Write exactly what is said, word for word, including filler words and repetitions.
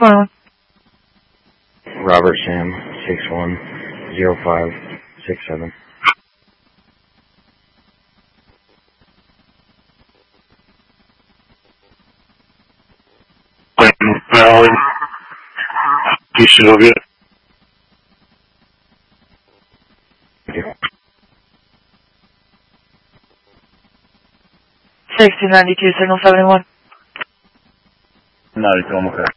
one. Robert Sam, six one zero five six seven. Valley, Sylvia. sixteen ninety-two, signal seventy-one. ninety-two, I'm okay.